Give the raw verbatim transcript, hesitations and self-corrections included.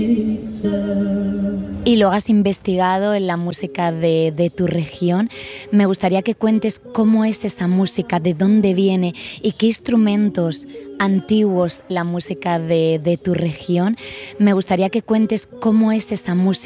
Y luego has investigado en la música de, de tu región. Me gustaría que cuentes cómo es esa música, de dónde viene y qué instrumentos antiguos la música de, de tu región. Me gustaría que cuentes cómo es esa música.